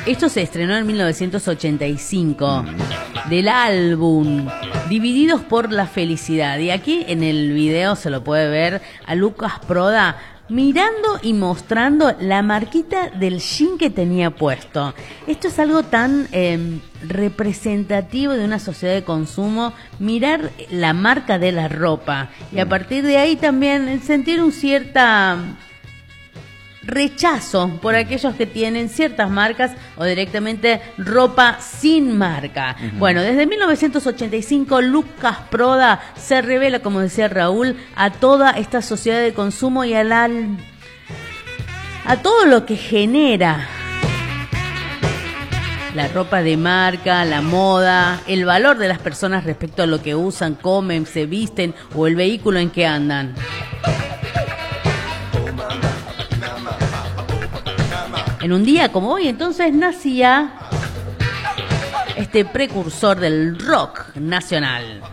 Esto se estrenó en 1985 del álbum Divididos por la Felicidad. Y aquí en el video se lo puede ver a Lucas Proda mirando y mostrando la marquita del jean que tenía puesto. Esto es algo tan representativo de una sociedad de consumo, mirar la marca de la ropa. Y a partir de ahí también sentir un cierta rechazo por aquellos que tienen ciertas marcas o directamente ropa sin marca. Bueno, desde 1985 Lucas Proda se revela, como decía Raúl, a toda esta sociedad de consumo y a todo lo que genera la ropa de marca, la moda, el valor de las personas respecto a lo que usan, comen, se visten o el vehículo en que andan. En un día como hoy, entonces, nacía este precursor del rock nacional.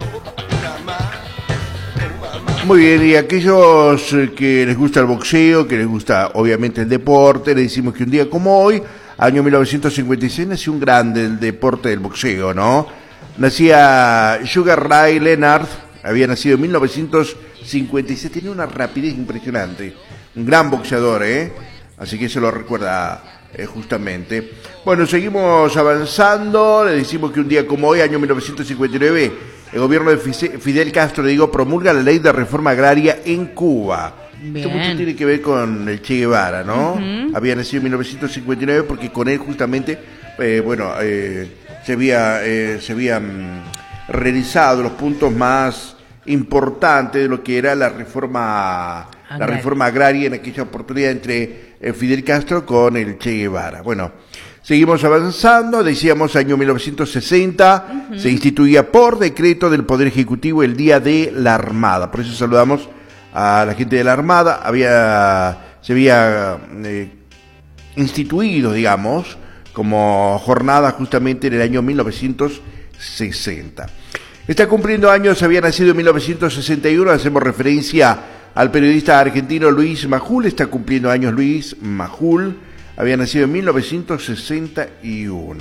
Muy bien, y aquellos que les gusta el boxeo, que les gusta obviamente el deporte, le decimos que un día como hoy, año 1956, nació un grande del deporte del boxeo, ¿no? Nacía Sugar Ray Leonard, había nacido en 1956, tenía una rapidez impresionante, un gran boxeador, así que se lo recuerda justamente. Bueno, seguimos avanzando, le decimos que un día como hoy, año 1959, el gobierno de Fidel Castro, promulga la ley de reforma agraria en Cuba. Bien. Esto mucho tiene que ver con el Che Guevara, ¿no? Había nacido en 1959 porque con él justamente, se habían realizado los puntos más importantes de lo que era la reforma agraria en aquella oportunidad entre Fidel Castro con el Che Guevara. Bueno, seguimos avanzando, decíamos año 1960, se instituía por decreto del Poder Ejecutivo el Día de la Armada. Por eso saludamos a la gente de la Armada. Se había instituido, digamos, como jornada justamente en el año 1960. Está cumpliendo años, había nacido en 1961, hacemos referencia al periodista argentino Luis Majul. Está cumpliendo años Luis Majul, había nacido en 1961.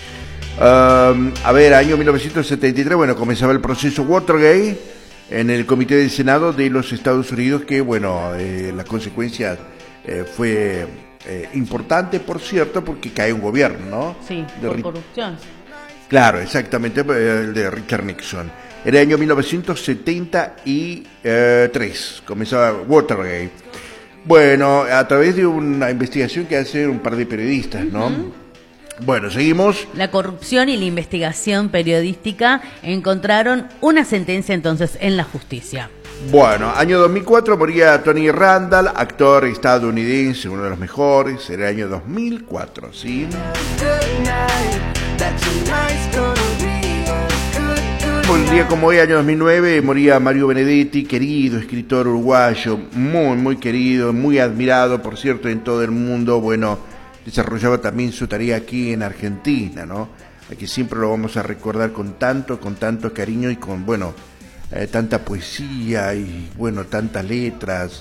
Año 1973, bueno, comenzaba el proceso Watergate en el Comité del Senado de los Estados Unidos, que las consecuencias fue importante, por cierto, porque cae un gobierno, ¿no? Sí, por corrupción. Claro, exactamente, el de Richard Nixon. Era el año 1973, comenzaba Watergate. Bueno, a través de una investigación que hacen un par de periodistas, ¿no? Bueno, seguimos. La corrupción y la investigación periodística encontraron una sentencia entonces en la justicia. Bueno, año 2004 moría Tony Randall, actor estadounidense, uno de los mejores, era el año 2004, ¿sí? Un día como hoy, año 2009, moría Mario Benedetti, querido escritor uruguayo, muy, muy querido, muy admirado, por cierto, en todo el mundo. Bueno, desarrollaba también su tarea aquí en Argentina, ¿no? Aquí siempre lo vamos a recordar con tanto cariño y con, tanta poesía y, tantas letras.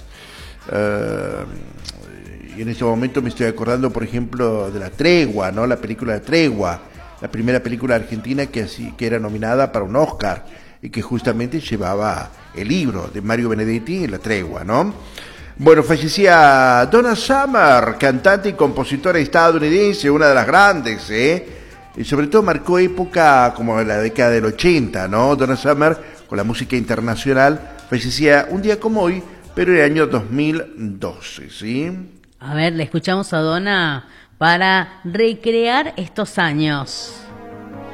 Y en este momento me estoy acordando, por ejemplo, de La Tregua, ¿no? La película La Tregua, la primera película argentina que era nominada para un Oscar y que justamente llevaba el libro de Mario Benedetti, La Tregua, ¿no? Bueno, fallecía Donna Summer, cantante y compositora estadounidense, una de las grandes, y sobre todo marcó época como la década del 80, ¿no? Donna Summer, con la música internacional, fallecía un día como hoy, pero en el año 2012, ¿sí? A ver, le escuchamos a Donna para recrear estos años.